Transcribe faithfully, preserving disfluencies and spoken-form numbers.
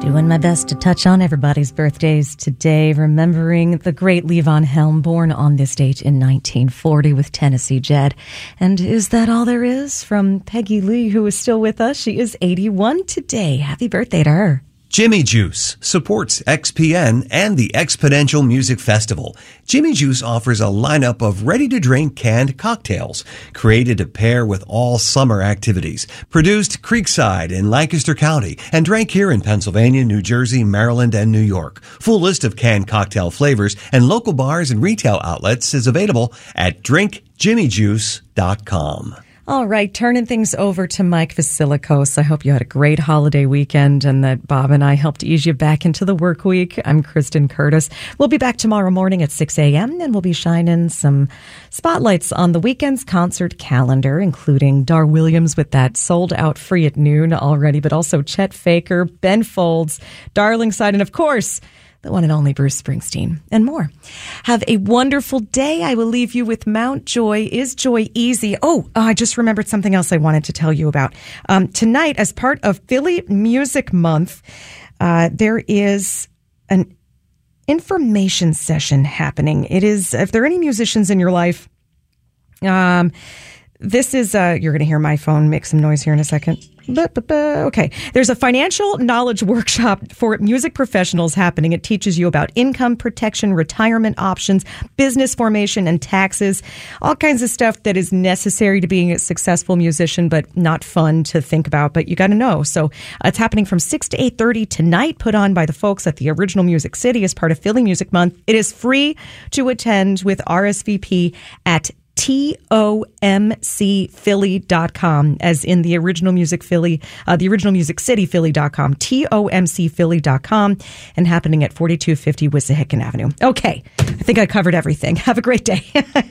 Doing my best to touch on everybody's birthdays today, remembering the great Levon Helm, born on this date in nineteen forty with Tennessee Jed. And is that all there is? From Peggy Lee, who is still with us. She is eighty-one today. Happy birthday to her. Jimmy Juice supports X P N and the Exponential Music Festival. Jimmy Juice offers a lineup of ready-to-drink canned cocktails created to pair with all summer activities. Produced Creekside in Lancaster County and drank here in Pennsylvania, New Jersey, Maryland, and New York. Full list of canned cocktail flavors and local bars and retail outlets is available at drink jimmy juice dot com. All right, turning things over to Mike Vasilikos. I hope you had a great holiday weekend and that Bob and I helped ease you back into the work week. I'm Kristen Curtis. We'll be back tomorrow morning at six a.m. and we'll be shining some spotlights on the weekend's concert calendar, including Dar Williams with that sold out Free at Noon already, but also Chet Faker, Ben Folds, Darling Side, and of course, the one and only Bruce Springsteen, and more. Have a wonderful day. I will leave you with Mount Joy. Is Joy Easy? Oh, oh I just remembered something else I wanted to tell you about. Um, tonight, as part of Philly Music Month, uh, there is an information session happening. It is, if there are any musicians in your life, um, this is, uh, you're going to hear my phone make some noise here in a second. Okay. There's a financial knowledge workshop for music professionals happening. It teaches you about income protection, retirement options, business formation, and taxes. All kinds of stuff that is necessary to being a successful musician, but not fun to think about, but you got to know. So uh, it's happening from six to eight thirty tonight, put on by the folks at the Original Music City as part of Philly Music Month. It is free to attend with R S V P at T O M C Philly dot com, as in the Original Music Philly, uh, the Original Music City Philly dot com, T O M C Philly dot com, and happening at forty-two fifty Wissahickon Avenue. Okay, I think I covered everything. Have a great day.